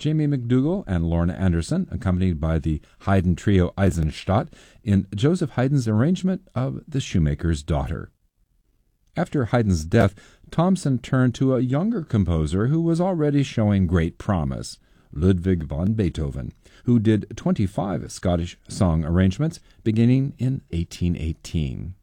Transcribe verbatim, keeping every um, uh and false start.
Jamie McDougall and Lorna Anderson, accompanied by the Haydn Trio Eisenstadt, in Joseph Haydn's arrangement of The Shoemaker's Daughter. After Haydn's death, Thomson turned to a younger composer who was already showing great promise, Ludwig van Beethoven, who did twenty-five Scottish song arrangements beginning in eighteen eighteen.